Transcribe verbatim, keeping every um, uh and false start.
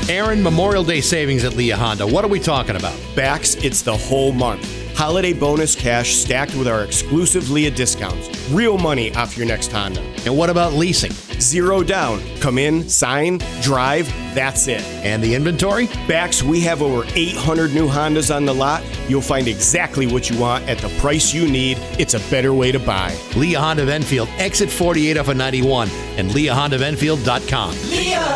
Aaron, Memorial Day savings at Leah Honda. What are we talking about? Bax, it's the whole month. Holiday bonus cash stacked with our exclusive Leah discounts. Real money off your next Honda. And what about leasing? Zero down. Come in, sign, drive, that's it. And the inventory? Bax, we have over eight hundred new Hondas on the lot. You'll find exactly what you want at the price you need. It's a better way to buy. Leah Honda of Enfield, exit forty-eight off of ninety-one, and leah honda of enfield dot com. Leah